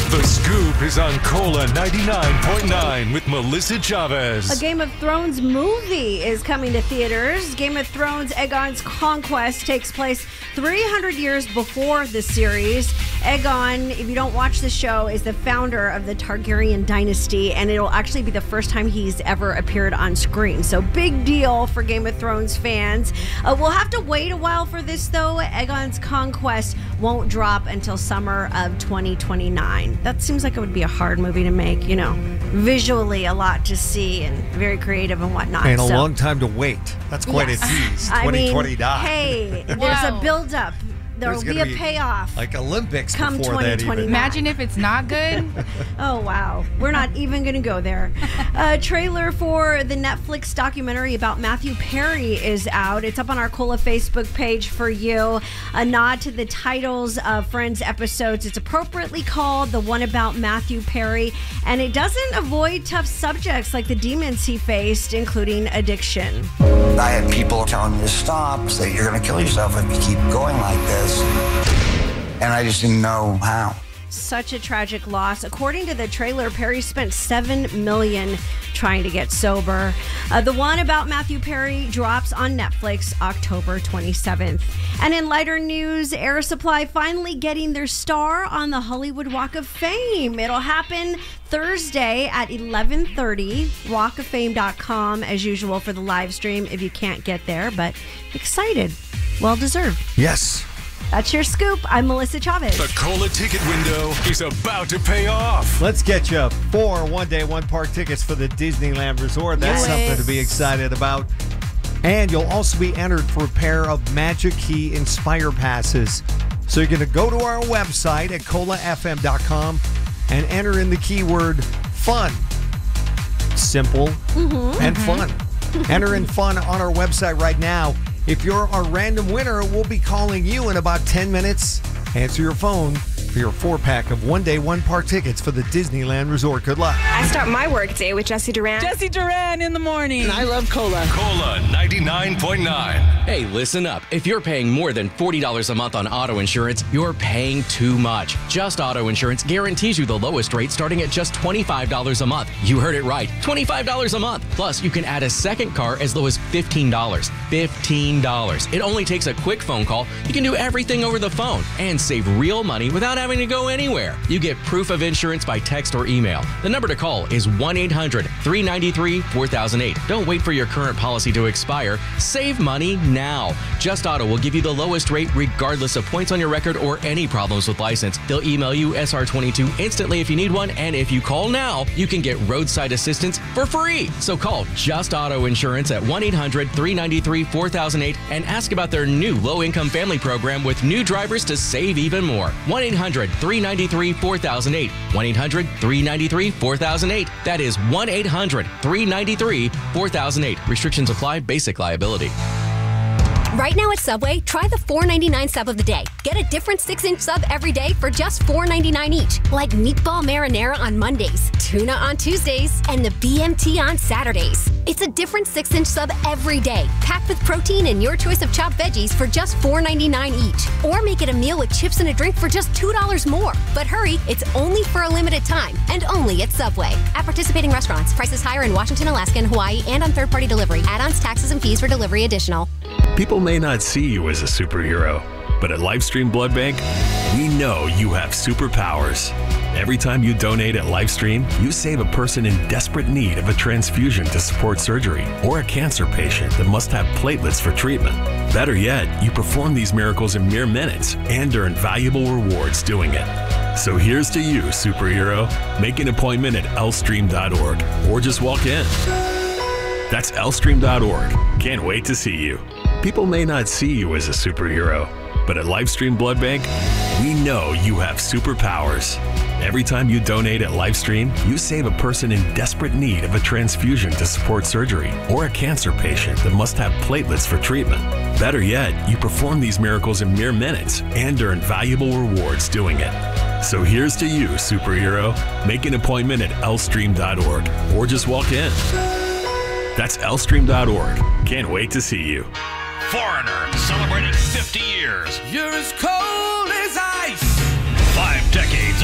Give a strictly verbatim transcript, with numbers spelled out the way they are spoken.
The Scoop is on Cola ninety-nine point nine with Melissa Chavez. A Game of Thrones movie is coming to theaters. Game of Thrones Aegon's Conquest takes place three hundred years before the series. Aegon, if you don't watch the show, is the founder of the Targaryen dynasty, and it'll actually be the first time he's ever appeared on screen. So big deal for Game of Thrones fans. Uh, we'll have to wait a while for this, though. Aegon's Conquest won't drop until summer of twenty twenty-nine. That seems like it would be a hard movie to make, you know. Visually, a lot to see and very creative and whatnot. And a so. long time to wait. That's quite yes. a tease. twenty twenty-nine. Hey, there's wow. a build-up. There'll be a be payoff. Like Olympics come before twenty that even. Imagine if it's not good. Oh, wow. We're not even going to go there. A trailer for the Netflix documentary about Matthew Perry is out. It's up on our Cola Facebook page for you. A nod to the titles of Friends episodes. It's appropriately called The One About Matthew Perry, and it doesn't avoid tough subjects like the demons he faced, including addiction. I had people telling me to stop, say you're going to kill yourself if you keep going like this. And I just didn't know how. Such a tragic loss. According to the trailer, Perry spent seven million dollars trying to get sober. Uh, the One About Matthew Perry drops on Netflix October twenty-seventh. And in lighter news, Air Supply finally getting their star on the Hollywood Walk of Fame. It'll happen Thursday at eleven thirty. walk of fame dot com as usual for the live stream if you can't get there, but excited. Well deserved. Yes. That's your scoop. I'm Melissa Chavez. The Cola ticket window is about to pay off. Let's get you four one-day, one-park tickets for the Disneyland Resort. That's yes. something to be excited about. And you'll also be entered for a pair of Magic Key Inspire passes. So you're going to go to our website at cola f m dot com and enter in the keyword fun. Simple mm-hmm. and mm-hmm. fun. Enter in fun on our website right now. If you're our random winner, we'll be calling you in about ten minutes. Answer your phone for your four-pack of one-day, one-park tickets for the Disneyland Resort. Good luck. I start my work day with Jesse Duran. Jesse Duran in the morning. And I love Cola. Cola ninety-nine point nine. Hey, listen up. If you're paying more than forty dollars a month on auto insurance, you're paying too much. Just Auto Insurance guarantees you the lowest rate starting at just twenty-five dollars a month. You heard it right. twenty-five dollars a month. Plus, you can add a second car as low as fifteen dollars. fifteen dollars. It only takes a quick phone call. You can do everything over the phone and save real money without having to go anywhere. You get proof of insurance by text or email. The number to call is one eight hundred, three nine three, four thousand eight. Don't wait for your current policy to expire. Save money now. Just Auto will give you the lowest rate regardless of points on your record or any problems with license. They'll email you S R twenty-two instantly if you need one, and if you call now, you can get roadside assistance for free. So call Just Auto Insurance at one eight hundred, three nine three, four thousand eight and ask about their new low-income family program with new drivers to save even more. one eight hundred, three nine three, four thousand eight. one eight hundred, three nine three, four thousand eight. That is one eight hundred, three nine three, four thousand eight. Restrictions apply. Basic liability. Right now at Subway, try the four ninety-nine sub of the day. Get a different six-inch sub every day for just four ninety-nine each. Like meatball marinara on Mondays, tuna on Tuesdays, and the B M T on Saturdays. It's a different six-inch sub every day, packed with protein and your choice of chopped veggies for just four ninety-nine each. Or make it a meal with chips and a drink for just two dollars more. But hurry, it's only for a limited time and only at Subway. At participating restaurants, prices higher in Washington, Alaska, and Hawaii, and on third-party delivery. Add-ons, taxes, and fees for delivery additional. People may not see you as a superhero, but at Lifestream Blood Bank, we know you have superpowers. Every time you donate at Lifestream, you save a person in desperate need of a transfusion to support surgery, or a cancer patient that must have platelets for treatment. Better yet, you perform these miracles in mere minutes and earn valuable rewards doing it. So here's to you, superhero. Make an appointment at L stream dot org or just walk in. That's L stream dot org. Can't wait to see you. People may not see you as a superhero, but at Lifestream Blood Bank, we know you have superpowers. Every time you donate at Lifestream, you save a person in desperate need of a transfusion to support surgery, or a cancer patient that must have platelets for treatment. Better yet, you perform these miracles in mere minutes and earn valuable rewards doing it. So here's to you, superhero. Make an appointment at L stream dot org or just walk in. That's L stream dot org. Can't wait to see you. Foreigner, celebrating fifty years. You're as cold as ice. Five decades